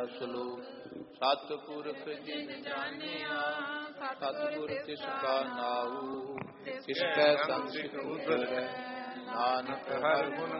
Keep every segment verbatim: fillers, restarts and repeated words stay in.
श्लोक। सतपुरख जिन जानिया सतगुर तिसका नाऊ, तिसकै संग सिख उतरै नानक हर गुण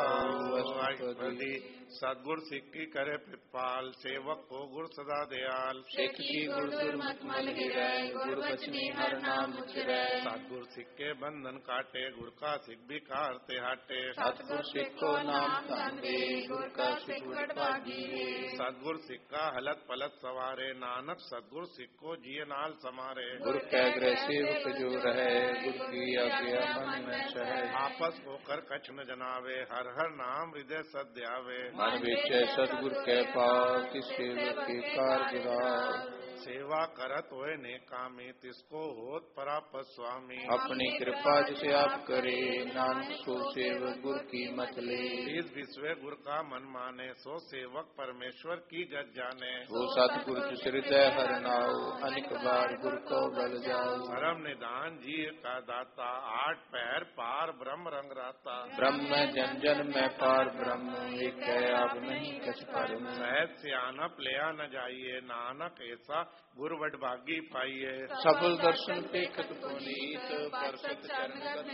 गाओ। सतगुर सिख की करे प्रतिपाल, सेवक को गुर सदा दयाल। सिख की गुर दुर्मत मन हिरै, गुर बचनी हर नाम उचरै। सतगुर सिख के बंधन काटे, गुर का सिख भी कारते हाटे। सतगुर सिख को नाम धन दे, गुर का सिख बड़ भागी। सतगुर सिख का हलत पलत सवारे, नानक सतगुर सिख को जिय नाल समारे। गुर कै ग्रह सेवक जो रहे, गुर की आज्ञा मन में चढ़े। आपस होकर कछ न जनावे, हर हर नाम हृदय सद ध्यावे। मन बेचै सतगुर कै पाव, तिस सेवक के कार गिराव। सेवा करत होए ने कामी, तिसको होत परापत स्वामी। अपनी कृपा जिसे आप करे, नानक सो सेवक गुर की मत ले। इस विश्व गुर का मन माने, सो सेवक परमेश्वर की जग जाने। वो सतगुर जिस हृदय हर नाओ, अनेक बार गुर को बल जाओ। धर्म निदान जी का दाता, आठ पैर पार ब्रह्म रंग राता। ब्रह्म में जन जन में पार ब्रह्म, एक है अब नहीं कछ परम। सहज सियानप लिया न जाइए, नानक ऐसा गुर बड़ भागी पाइए। सफल दर्शन पेखत पुनीत, परसत चरण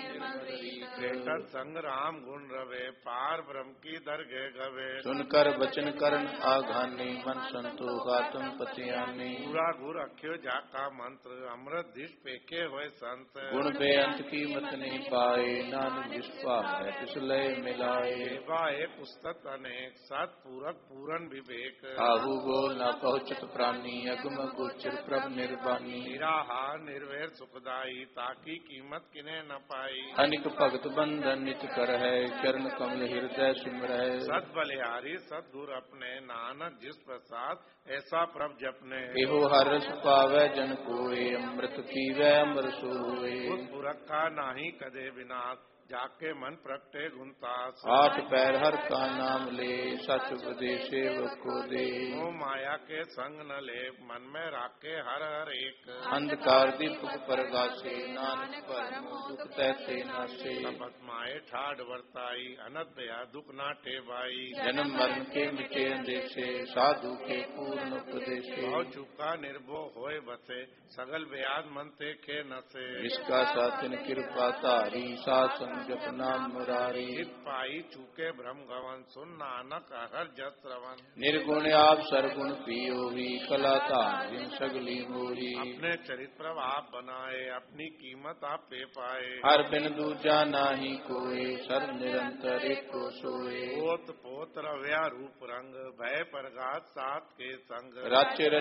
बेटर संग राम गुण रवे, पार ब्रह्म की दरगे गवे। सुनकर वचन करन आघानी, मन संतोष आत्म पतियानी। पूरा गुर अख्यो जाका मंत्र, अमृत दिश पेखे होए संत। गुण बेअंत की मत नहीं पाए, नानक जिस पावै तिस लय मिलाए। सेवा एक पुस्तक अनेक, सत पूरक पूरन विवेक। आहु बोल न पहुँचत प्राणी, अगम गोचर प्रभ निर्वाणी। निराहार निर्वैर सुखदाई, ताकि कीमत किने न पाई। अनिक भगत बंधन नित कर है, चरण कमल हृदय सिमरै। सत बलिहारी सतगुर अपने, नानक जिस प्रसाद ऐसा प्रभ जपने। एहो हर रस पावै जन कोय, अमृत पीवै अमर सोय। उस पुरख का नाही कदे विनाश, जाके मन प्रगटे गुणतास। आठ पैर हर का नाम ले, सच उपदेश सेवक को दे। मोह माया के संग न ले, मन में राखे हर हर एक। अंधकार दीपक परगासे, नानक परम दुख तैसे नासे। तपत माए ठाड वर्ताई, अनत दया दुख नाटे बाई। जन्म मरण के मिटे अंदेशे, साधु के पूर्ण उपदेशे। भाव चुका निर्भो होए बसे, सगल व्याध मन ते खे नसे। इसका साथिन कृपा तारी, सासन जप नाम मुरारी। हित पाई चूके भ्रम गवन, सुन नानक हर जस श्रवण। निर्गुण आप सरगुण पियोही, कला तान जिन सगली मोही। अपने चरित्र आप बनाए, अपनी कीमत आप पे पाए। हर बिन दूजा नाही कोई, सर्व निरंतर एक को सोए। पोत पोत रव्या रूप रंग, भय प्रगात सात के संग। राज्य